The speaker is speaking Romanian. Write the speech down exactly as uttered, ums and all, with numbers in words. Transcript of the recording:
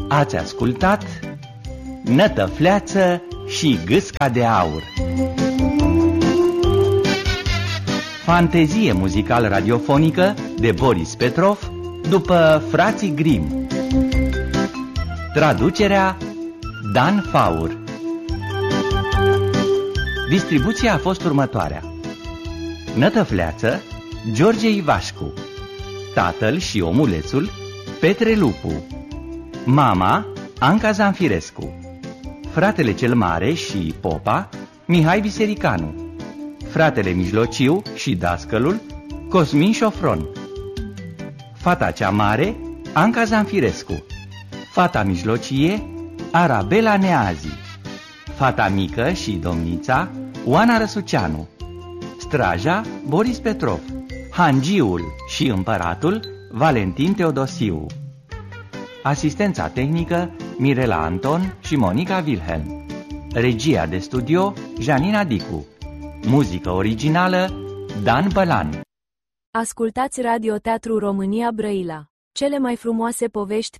Ați ascultat Nătăfleață și Gâsca de Aur, fantezie muzical-radiofonică de Boris Petrov după Frații Grimm. Traducerea Dan Faur. Distribuția a fost următoarea: Nătăfleață, George Ivașcu; tatăl și omulețul, Petre Lupu; mama, Anca Zanfirescu; fratele cel mare și popa, Mihai Bisericanu; fratele mijlociu și dascălul, Cosmin Șofron; fata cea mare, Anca Zanfirescu; fata mijlocie, Arabela Neazi; fata mică și domnița, Oana Răsuceanu; straja, Boris Petrov; hangiul și împăratul, Valentin Teodosiu; asistența tehnică, Mirela Anton și Monica Wilhelm; regia de studio, Janina Dicu; muzică originală, Dan Bălan. Ascultați Radio Teatru România Brăila. Cele mai frumoase povești